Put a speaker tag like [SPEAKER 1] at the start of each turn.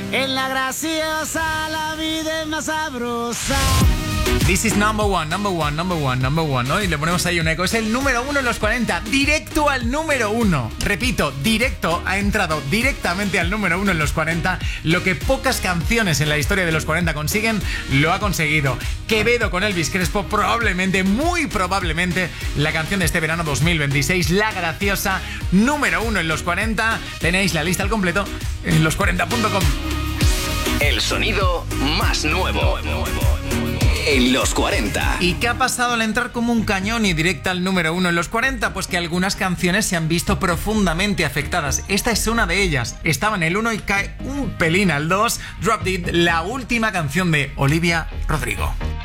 [SPEAKER 1] En la graciosa la vida es más sabrosa.
[SPEAKER 2] This is number one, ¿no? Y le ponemos ahí un eco. Es el número 1 en los 40, directo al número 1. Repito, directo, ha entrado directamente al número 1 en los 40. Lo que pocas canciones en la historia de los 40 consiguen, lo ha conseguido. Quevedo con Elvis Crespo, probablemente, muy probablemente, la canción de este verano 2026, La Graciosa, número 1 en los 40. Tenéis la lista al completo en los40.com.
[SPEAKER 3] El sonido más nuevo en los 40.
[SPEAKER 2] ¿Y qué ha pasado al entrar como un cañón y directa al número 1 en los 40? Pues que algunas canciones se han visto profundamente afectadas. Esta es una de ellas. Estaba en el 1 y cae un pelín al 2. Drop Dead, la última canción de Olivia Rodrigo.